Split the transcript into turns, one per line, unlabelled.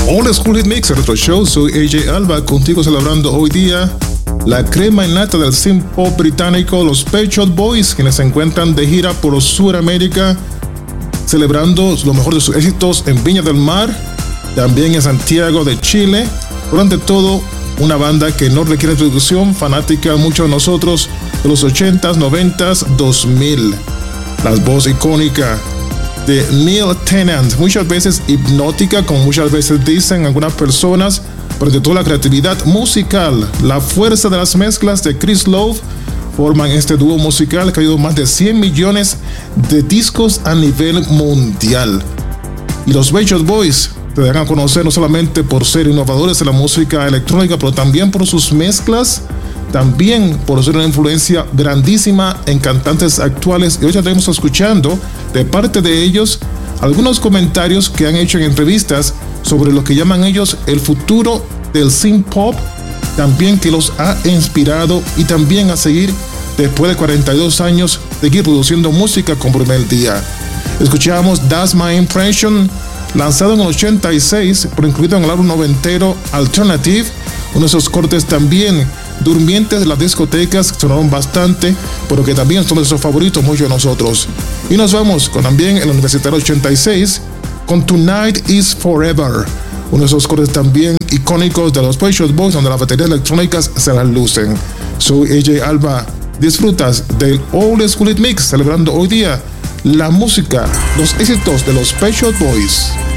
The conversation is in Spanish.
Old School Hit Mix, nuestro show. Soy AJ Alba, contigo celebrando hoy día la crema innata del synth pop británico, los Pet Shop Boys, quienes se encuentran de gira por Sudamérica, celebrando lo mejor de sus éxitos en Viña del Mar, también en Santiago de Chile. Durante todo, una banda que no requiere introducción, fanática muchos de nosotros de los 80s, 90s, 2000. La voz icónica de Neil Tennant, muchas veces hipnótica, como muchas veces dicen algunas personas, pero de toda la creatividad musical, la fuerza de las mezclas de Chris Love forman este dúo musical que ha vendido más de 100 millones de discos a nivel mundial. Y los Pet Shop Boys se dan a conocer no solamente por ser innovadores en la música electrónica, pero también por sus mezclas, también por ser una influencia grandísima en cantantes actuales. Y hoy estaremos escuchando de parte de ellos algunos comentarios que han hecho en entrevistas sobre lo que llaman ellos el futuro del synth pop, también que los ha inspirado y también a seguir después de 42 años seguir produciendo música como primer día. Escuchamos That's My Impression, lanzado en el 86, pero incluido en el álbum noventero Alternative, uno de esos cortes también durmientes de las discotecas que sonaron bastante, pero que también son de esos favoritos muchos de nosotros. Y nos vamos con también el Universitario 86 con Tonight Is Forever, uno de esos cortes también icónicos de los Pet Shop Boys, donde las baterías electrónicas se las lucen. Soy AJ Alba, disfrutas del Old School Hit Mix, celebrando hoy día la música, los éxitos de los Pet Shop Boys.